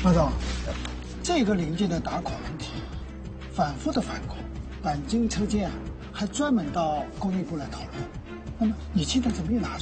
马总，这个零件的打孔问题，反复的反孔，钣金车间还专门到工艺部来讨论。那么你现在怎么又拿